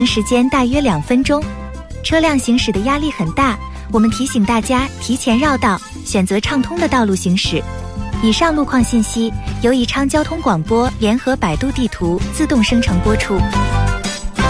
时间大约2分钟。车辆行驶的压力很大，我们提醒大家提前绕道，选择畅通的道路行驶。以上路况信息由宜昌交通广播联合百度地图自动生成播出。